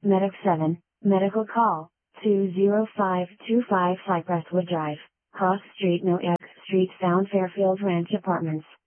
Medic 7, medical call, 20525 Cypresswood Drive, Cross Street No X Street Sound Fairfield Ranch Apartments.